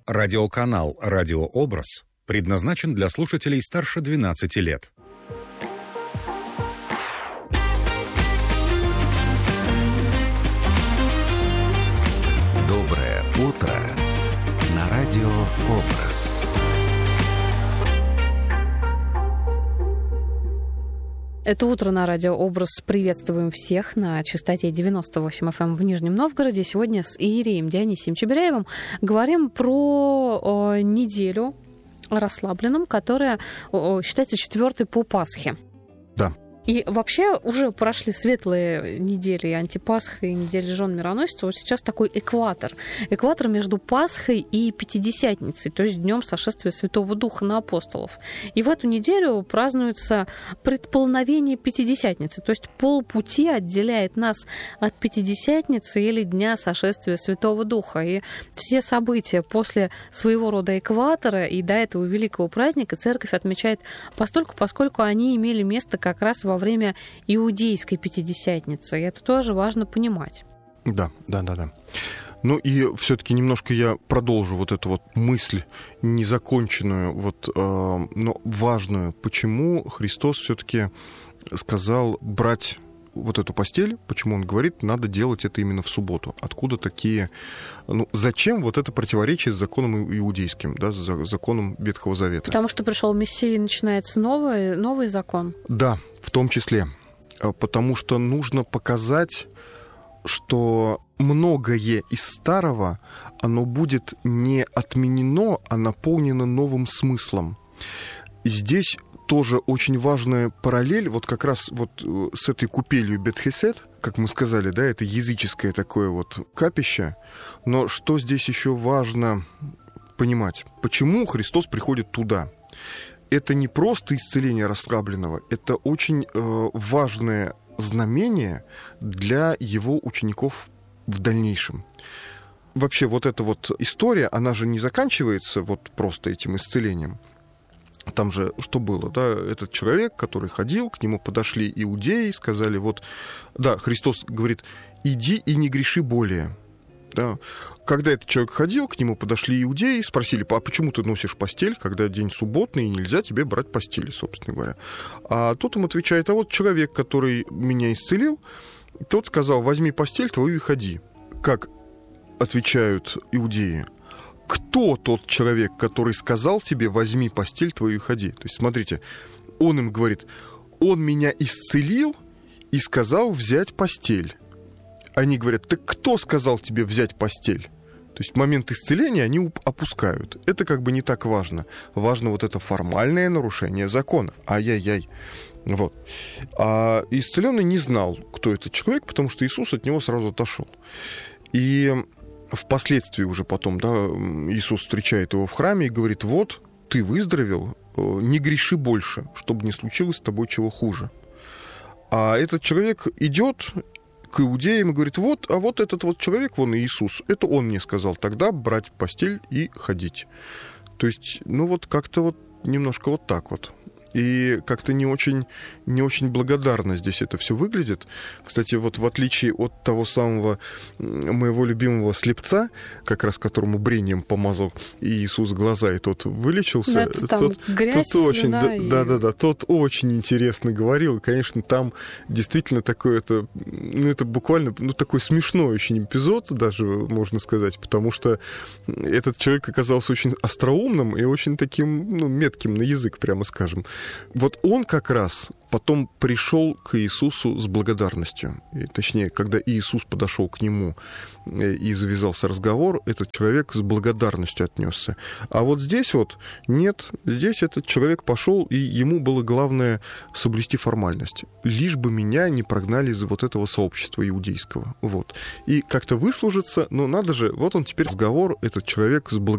Радиоканал «Радиообраз» предназначен для слушателей старше 12 лет. Доброе утро на «Радиообраз». Это утро на радиообраз. Приветствуем всех на частоте 98 FM в Нижнем Новгороде. Сегодня с иереем Дионисием Чебиряевым говорим про неделю расслабленным, которая считается четвертой по Пасхе. Да. И вообще уже прошли светлые недели и антипасха, и недели жен мироносица. Вот сейчас такой экватор. Экватор между Пасхой и Пятидесятницей, то есть днем сошествия Святого Духа на апостолов. И в эту неделю празднуется предполновение Пятидесятницы, то есть полпути отделяет нас от Пятидесятницы или дня сошествия Святого Духа. И все события после своего рода экватора и до этого великого праздника церковь отмечает поскольку они имели место как раз во время иудейской Пятидесятницы. И это тоже важно понимать. Да. Ну и все-таки немножко я продолжу вот эту вот мысль незаконченную, но важную. Почему Христос все-таки сказал брать вот эту постель, почему он говорит, надо делать это именно в субботу? Откуда такие... зачем вот это противоречие с законом иудейским, да, с законом Ветхого Завета? Потому что пришел Мессия, и начинается новый закон. Да, в том числе. Потому что нужно показать, что многое из старого, оно будет не отменено, а наполнено новым смыслом. И здесь тоже очень важная параллель, вот как раз вот с этой купелью Бет-Хесед, как мы сказали, да, это языческое такое вот капище. Но что здесь еще важно понимать? Почему Христос приходит туда? Это не просто исцеление расслабленного, это очень важное знамение для его учеников в дальнейшем. Вообще вот эта вот история, она же не заканчивается вот просто этим исцелением. Там же что было, да, этот человек, который ходил, к нему подошли иудеи, сказали, Христос говорит, иди и не греши более. Да. Когда этот человек ходил, к нему подошли иудеи, спросили, а почему ты носишь постель, когда день субботний, и нельзя тебе брать постели, собственно говоря. А тот им отвечает, а вот человек, который меня исцелил, тот сказал, возьми постель твою и ходи. Как отвечают иудеи? Кто тот человек, который сказал тебе, возьми постель твою и ходи? То есть, смотрите, он им говорит, он меня исцелил и сказал взять постель. Они говорят, так кто сказал тебе взять постель? То есть момент исцеления они опускают. Это как бы не так важно. Важно вот это формальное нарушение закона. Ай-яй-яй. Вот. А исцеленный не знал, кто этот человек, потому что Иисус от него сразу отошел. И впоследствии уже потом, Иисус встречает его в храме и говорит, вот, ты выздоровел, не греши больше, чтобы не случилось с тобой чего хуже. А этот человек идет к иудеям и говорит, вот этот вот человек, вон Иисус, это он мне сказал тогда брать постель и ходить. То есть, как-то немножко вот так вот. И как-то не очень благодарно здесь это все выглядит. Кстати, вот в отличие от того самого моего любимого слепца, как раз которому брением помазал Иисус глаза, и тот вылечился. Тот очень, тот очень интересно говорил. И, конечно, там действительно такое это буквально такой смешной очень эпизод, даже можно сказать, потому что этот человек оказался очень остроумным и очень таким, метким на язык, прямо скажем. Вот он как раз потом пришел к Иисусу с благодарностью. И, точнее, когда Иисус подошел к нему и завязался разговор, этот человек с благодарностью отнесся. А вот здесь нет, здесь этот человек пошел, и ему было главное соблюсти формальность. Лишь бы меня не прогнали из вот этого сообщества иудейского. Вот. И как-то выслужиться, но надо же, вот он теперь разговор, этот человек с благодарностью